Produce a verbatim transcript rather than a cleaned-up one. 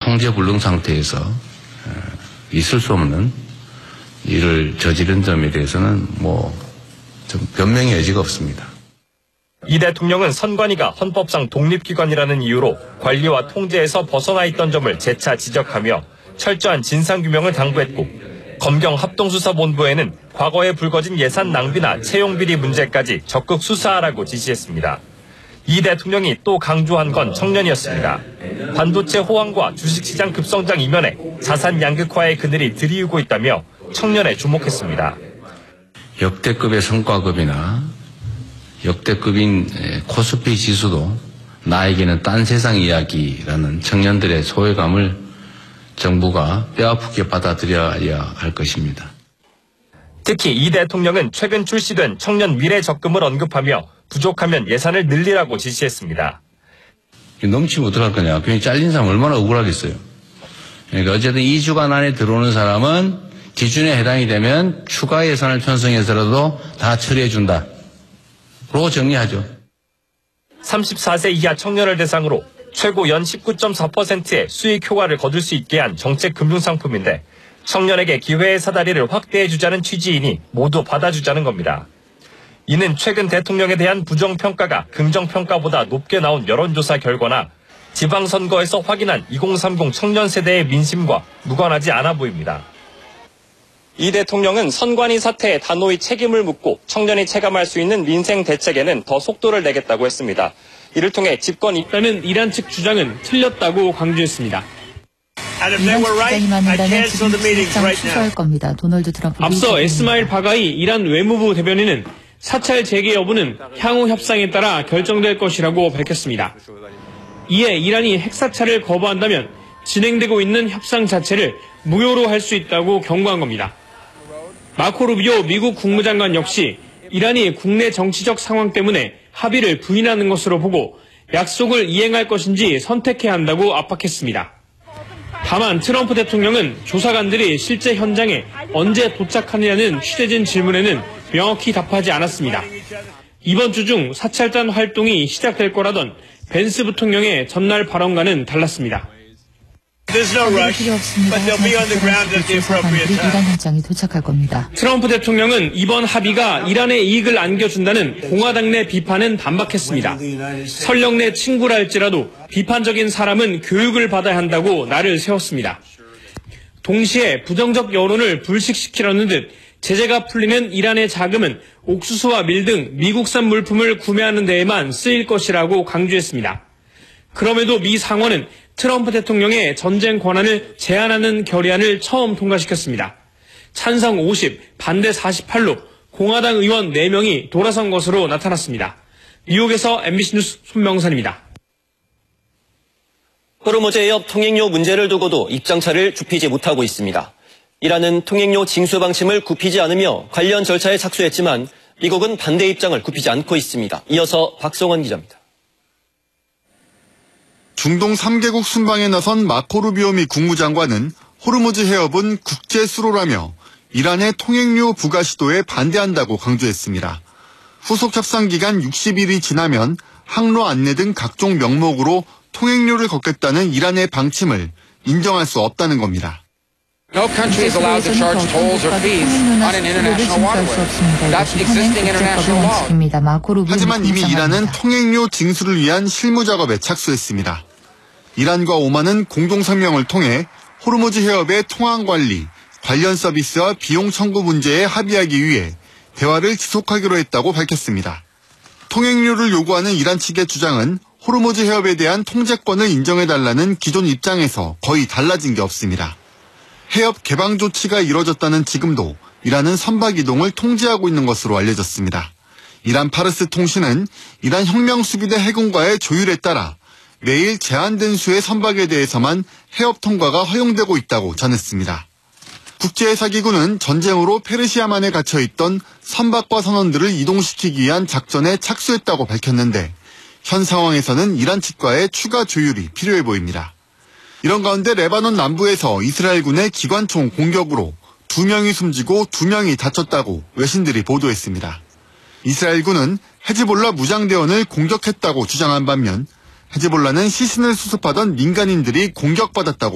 통제불능 상태에서 있을 수 없는 일을 저지른 점에 대해서는 뭐 좀 변명의 여지가 없습니다. 이 대통령은 선관위가 헌법상 독립기관이라는 이유로 관리와 통제에서 벗어나 있던 점을 재차 지적하며 철저한 진상규명을 당부했고, 검경합동수사본부에는 과거에 불거진 예산 낭비나 채용비리 문제까지 적극 수사하라고 지시했습니다. 이 대통령이 또 강조한 건 청년이었습니다. 반도체 호황과 주식시장 급성장 이면에 자산 양극화의 그늘이 들이우고 있다며 청년에 주목했습니다. 역대급의 성과급이나 역대급인 코스피 지수도 나에게는 딴 세상 이야기라는 청년들의 소외감을 정부가 뼈아프게 받아들여야 할 것입니다. 특히 이 대통령은 최근 출시된 청년 미래 적금을 언급하며 부족하면 예산을 늘리라고 지시했습니다. 넘치면 어떡할 거냐. 괜히 잘린 사람 얼마나 억울하겠어요. 그러니까 어쨌든 이 주간 안에 들어오는 사람은 기준에 해당이 되면 추가 예산을 편성해서라도 다 처리해준다. 로 정리하죠. 삼십사 세 이하 청년을 대상으로 최고 연 십구 점 사 퍼센트의 수익 효과를 거둘 수 있게 한 정책 금융상품인데, 청년에게 기회의 사다리를 확대해주자는 취지이니 모두 받아주자는 겁니다. 이는 최근 대통령에 대한 부정평가가 긍정평가보다 높게 나온 여론조사 결과나 지방선거에서 확인한 이공삼공 청년 세대의 민심과 무관하지 않아 보입니다. 이 대통령은 선관위 사태에 단호히 책임을 묻고 청년이 체감할 수 있는 민생 대책에는 더 속도를 내겠다고 했습니다. 이를 통해 집권 입장은 이란 측 주장은 틀렸다고 강조했습니다. 이란 주장이 맞는다면 지금 실장 취소할 겁니다. 도널드 트럼프. 앞서 에스마일 바가이 이란 외무부 대변인은 사찰 재개 여부는 향후 협상에 따라 결정될 것이라고 밝혔습니다. 이에 이란이 핵사찰을 거부한다면 진행되고 있는 협상 자체를 무효로 할 수 있다고 경고한 겁니다. 마코 루비오 미국 국무장관 역시 이란이 국내 정치적 상황 때문에 합의를 부인하는 것으로 보고 약속을 이행할 것인지 선택해야 한다고 압박했습니다. 다만 트럼프 대통령은 조사관들이 실제 현장에 언제 도착하느냐는 취재진 질문에는 명확히 답하지 않았습니다. 이번 주 중 사찰단 활동이 시작될 거라던 벤스 부통령의 전날 발언과는 달랐습니다. 필요 없습니다. 이란 현장에 도착할 겁니다. 트럼프 대통령은 이번 합의가 이란의 이익을 안겨준다는 공화당 내 비판은 반박했습니다. 설령 내 친구랄지라도 비판적인 사람은 교육을 받아야 한다고 날을 세웠습니다. 동시에 부정적 여론을 불식시키려는 듯 제재가 풀리는 이란의 자금은 옥수수와 밀 등 미국산 물품을 구매하는 데에만 쓰일 것이라고 강조했습니다. 그럼에도 미 상원은 트럼프 대통령의 전쟁 권한을 제한하는 결의안을 처음 통과시켰습니다. 찬성 오십, 반대 사십팔로 공화당 의원 네 명이 돌아선 것으로 나타났습니다. 뉴욕에서 엠비씨 뉴스 손명선입니다. 호르무즈 해협 통행료 문제를 두고도 입장차를 좁히지 못하고 있습니다. 이란은 통행료 징수 방침을 굽히지 않으며 관련 절차에 착수했지만 미국은 반대 입장을 굽히지 않고 있습니다. 이어서 박성원 기자입니다. 중동 삼 개국 순방에 나선 마코 루비오 미 국무장관은 호르무즈 해협은 국제 수로라며 이란의 통행료 부과 시도에 반대한다고 강조했습니다. 후속 협상 기간 육십 일이 지나면 항로 안내 등 각종 명목으로 통행료를 걷겠다는 이란의 방침을 인정할 수 없다는 겁니다. No country is allowed to charge tolls or fees on an international waterway. That's existing international law. 하지만 이미 이란은 통행료 징수를 위한 실무 작업에 착수했습니다. 이란과 오만은 공동 성명을 통해 호르무즈 해협의 통항 관리, 관련 서비스와 비용 청구 문제에 합의하기 위해 대화를 지속하기로 했다고 밝혔습니다. 통행료를 요구하는 이란 측의 주장은 호르무즈 해협에 대한 통제권을 인정해달라는 기존 입장에서 거의 달라진 게 없습니다. 해협 개방 조치가 이뤄졌다는 지금도 이란은 선박 이동을 통제하고 있는 것으로 알려졌습니다. 이란 파르스 통신은 이란 혁명수비대 해군과의 조율에 따라 매일 제한된 수의 선박에 대해서만 해협 통과가 허용되고 있다고 전했습니다. 국제해사기구는 전쟁으로 페르시아만에 갇혀있던 선박과 선원들을 이동시키기 위한 작전에 착수했다고 밝혔는데 현 상황에서는 이란 측과의 추가 조율이 필요해 보입니다. 이런 가운데 레바논 남부에서 이스라엘군의 기관총 공격으로 두 명이 숨지고 두 명이 다쳤다고 외신들이 보도했습니다. 이스라엘군은 헤즈볼라 무장대원을 공격했다고 주장한 반면 헤즈볼라는 시신을 수습하던 민간인들이 공격받았다고